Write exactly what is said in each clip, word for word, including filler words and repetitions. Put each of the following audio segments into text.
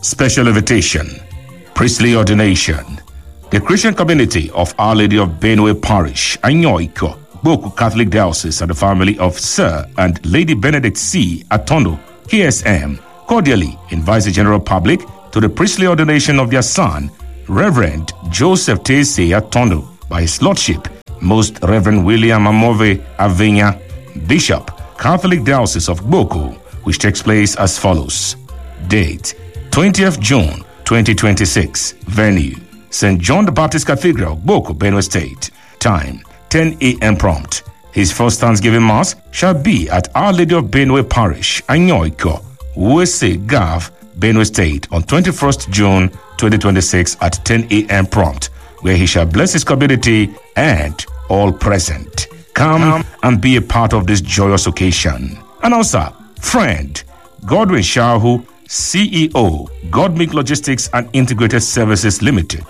Special invitation. Priestly ordination. The Christian community of Our Lady of Benue Parish, Anyoiko, Boku Catholic Diocese, and the family of Sir and Lady Benedict C. Atondo, K S M, cordially invites the general public to the priestly ordination of their son, Reverend Joseph Tese Atondo, by His Lordship, Most Reverend William Amove Avenya, Bishop, Catholic Diocese of Boku, which takes place as follows. Date, twentieth of June, twenty twenty-six. Venue, Saint John the Baptist Cathedral, Boku, Benue State. Time, ten a.m. prompt. His first Thanksgiving Mass shall be at Our Lady of Benue Parish, Anyoiko, Uese Gav, Benue State, on twenty-first of June, twenty twenty-six at ten a.m. prompt, where he shall bless his community and all present. Come, Come and be a part of this joyous occasion. Announcer, friend, Godwin Shahu, C E O, Godmik Logistics and Integrated Services Limited.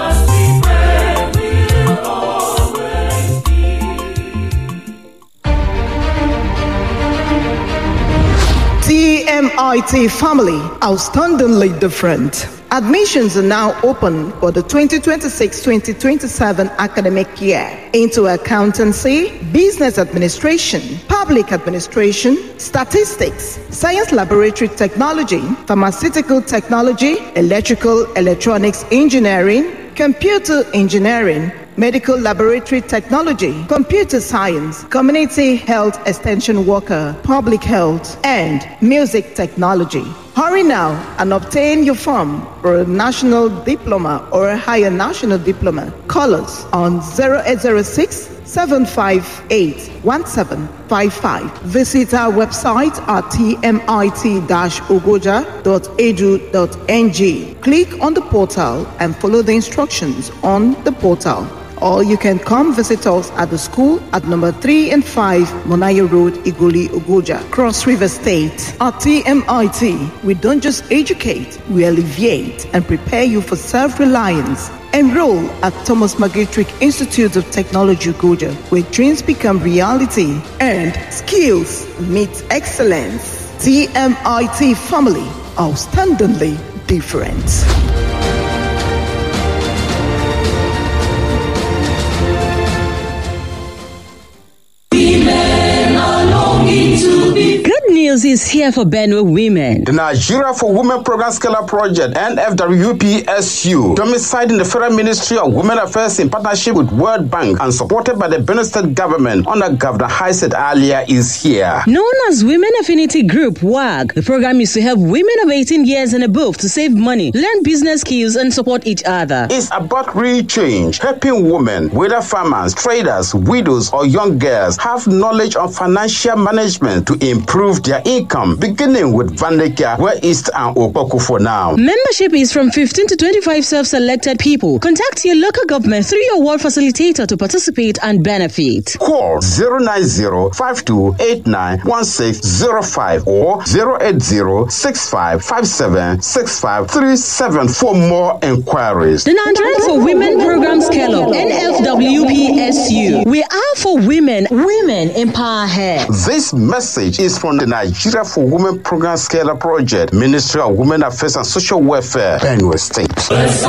T M I T family, outstandingly different. Admissions are now open for the twenty twenty-six twenty twenty-seven academic year into accountancy, business administration, public administration, statistics, science laboratory technology, pharmaceutical technology, electrical electronics engineering, computer engineering, medical laboratory technology, computer science, community health extension worker, public health, and music technology. Hurry now and obtain your form for a national diploma or a higher national diploma. Call us on zero eight zero six, seven five eight, one seven five five. Visit our website at t m i t dash ogoja dot e d u dot n g. Click on the portal and follow the instructions on the portal. Or you can come visit us at the school at number three and five Monayo Road, Igoli, Ogoja, Cross River State. At T M I T, we don't just educate, we alleviate and prepare you for self-reliance. Enroll at Thomas McGiltrick Institute of Technology, Ogoja, where dreams become reality and skills meet excellence. T M I T family, outstandingly different. Good news is here for Benue women. The Nigeria for Women Program Scalar Project, N F W P S U, domiciled in the Federal Ministry of Women Affairs in partnership with World Bank and supported by the Benue State government under Governor Hyacinth Alia, is here. Known as Women Affinity Group, W A G, the program is to help women of eighteen years and above to save money, learn business skills, and support each other. It's about real change, helping women, whether farmers, traders, widows, or young girls, have knowledge of financial management to improve their income, beginning with Vandekia, where East and Opoku for now. Membership is from fifteen to twenty-five self-selected people. Contact your local government through your ward facilitator to participate and benefit. Call zero nine zero, five two eight nine, one six zero five or zero eight zero, six five five seven, six five three seven for more inquiries. The Nigerian for Women Program Scale-Up, N F W P S U. We are for women. Women empower her. This message is from the Nigeria for Women Program Scale-Up Project, Ministry of Women Affairs and Social Welfare, Benue State.